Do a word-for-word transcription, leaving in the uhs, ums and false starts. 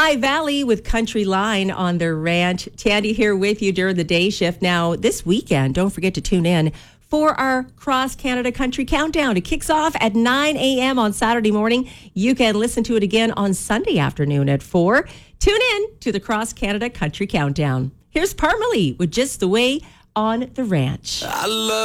High Valley with Country Line on their ranch. Tandy here with you during the day shift. Now, this weekend, don't forget to tune in for our Cross Canada Country Countdown. It kicks off at nine a.m. on Saturday morning. You can listen to it again on Sunday afternoon at four. Tune in to the Cross Canada Country Countdown. Here's Parmalee with Just the Way on the Ranch. I love